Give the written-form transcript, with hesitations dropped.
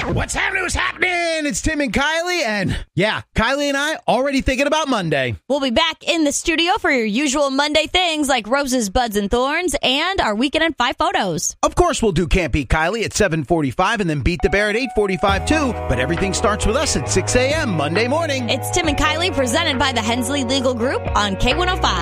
What's happening? What's happening? It's Tim and Kylie, and yeah, Kylie and I already thinking about Monday. We'll be back in the studio for your usual Monday things like roses, buds, and thorns, and our Weekend in 5 photos. Of course, we'll do Can't Beat Kylie at 7:45 and then Beat the Bear at 8:45 too. But everything starts with us at 6 a.m. Monday morning. It's Tim and Kylie presented by the Hensley Legal Group on K105.